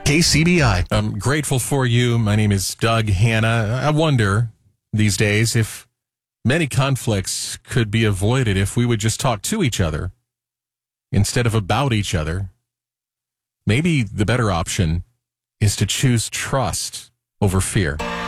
KCBI. I'm grateful for you. My name is Doug Hanna. I wonder these days if many conflicts could be avoided if we would just talk to each other instead of about each other. Maybe the better option is to choose trust over fear.